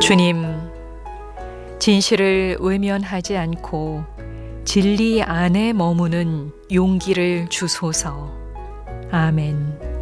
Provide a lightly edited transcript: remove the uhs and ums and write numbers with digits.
주님, 진실을 외면하지 않고 진리 안에 머무는 용기를 주소서. 아멘.